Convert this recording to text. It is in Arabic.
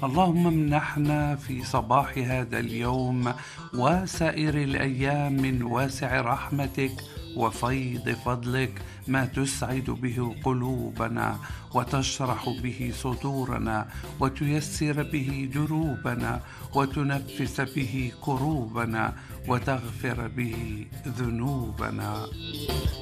اللهم امنحنا في صباح هذا اليوم وسائر الأيام من واسع رحمتك وفيض فضلك ما تسعد به قلوبنا وتشرح به صدورنا وتيسر به دروبنا وتنفس به كروبنا وتغفر به ذنوبنا.